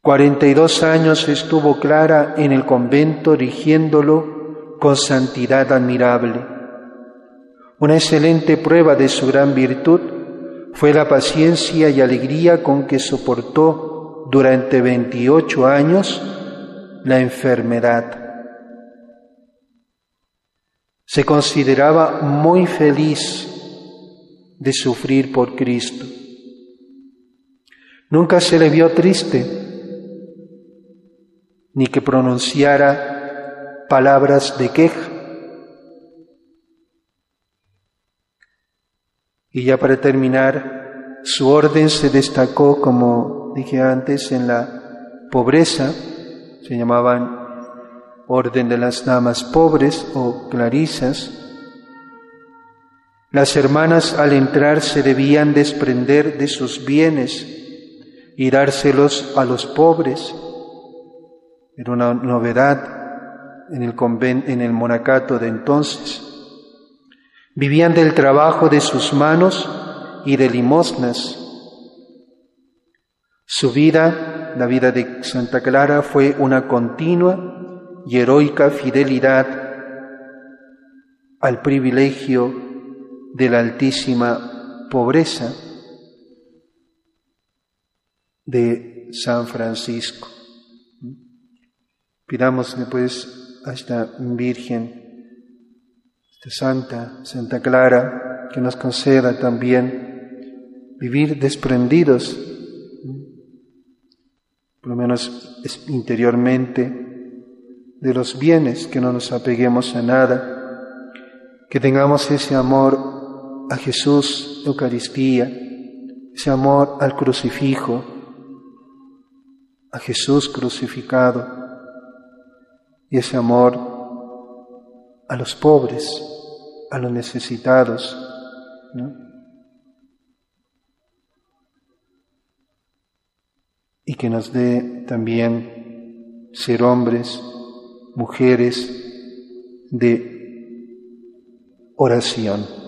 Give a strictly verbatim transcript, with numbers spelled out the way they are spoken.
Cuarenta y dos años estuvo Clara en el convento rigiéndolo con santidad admirable. Una excelente prueba de su gran virtud fue la paciencia y alegría con que soportó durante veintiocho años la enfermedad. Se consideraba muy feliz de sufrir por Cristo. Nunca se le vio triste, ni que pronunciara palabras de queja. Y ya para terminar, su orden se destacó, como dije antes, en la pobreza. Se llamaban Orden de las Damas Pobres o Clarisas. Las hermanas al entrar se debían desprender de sus bienes y dárselos a los pobres. Era una novedad en el convento, en el monacato de entonces. Vivían del trabajo de sus manos y de limosnas. Su vida, la vida de Santa Clara, fue una continua y heroica fidelidad al privilegio de la altísima pobreza de San Francisco. Pidámosle pues a esta Virgen, esta Santa, Santa Clara, que nos conceda también vivir desprendidos, por lo menos interiormente, de los bienes, que no nos apeguemos a nada, que tengamos ese amor a Jesús, Eucaristía, ese amor al crucifijo, a Jesús crucificado, y ese amor a los pobres, a los necesitados, ¿no? Y que nos dé también ser hombres, mujeres de oración.